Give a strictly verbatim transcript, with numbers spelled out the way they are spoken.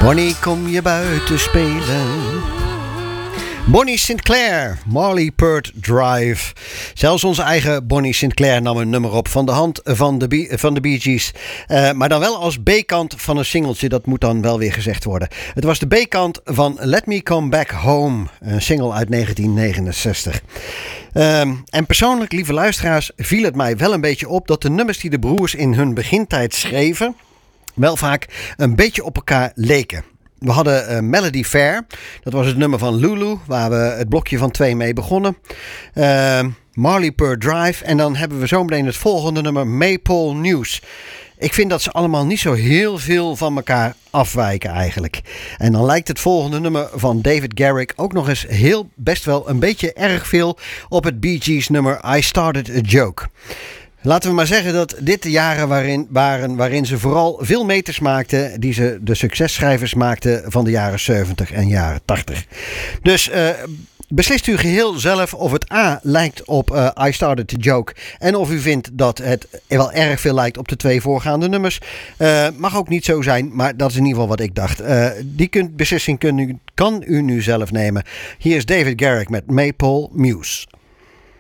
Bonnie, kom je buiten spelen? Bonnie Sinclair, Marley Peart Drive. Zelfs onze eigen Bonnie Sinclair nam een nummer op van de hand van de, Bee, van de Bee Gees. Uh, maar dan wel als B-kant van een singeltje, dat moet dan wel weer gezegd worden. Het was de B-kant van Let Me Come Back Home, een single uit negentien negenenzestig. Um, en persoonlijk, lieve luisteraars, viel het mij wel een beetje op dat de nummers die de broers in hun begintijd schreven wel vaak een beetje op elkaar leken. We hadden uh, Melody Fair, dat was het nummer van Lulu, waar we het blokje van twee mee begonnen. Uh, Marley Peart Drive en dan hebben we zo meteen het volgende nummer, Maypole News. Ik vind dat ze allemaal niet zo heel veel van elkaar afwijken eigenlijk. En dan lijkt het volgende nummer van David Garrick ook nog eens heel best wel een beetje erg veel op het Bee Gees nummer I Started a Joke. Laten we maar zeggen dat dit de jaren waarin, waren waarin ze vooral veel meters maakten die ze de successchrijvers maakten van de jaren zeventig en jaren tachtig. Dus uh, beslist u geheel zelf of het A lijkt op uh, I Started a Joke en of u vindt dat het wel erg veel lijkt op de twee voorgaande nummers. Uh, mag ook niet zo zijn, maar dat is in ieder geval wat ik dacht. Uh, die kunt, beslissing kun u, kan u nu zelf nemen. Hier is David Garrick met Maypole Muse.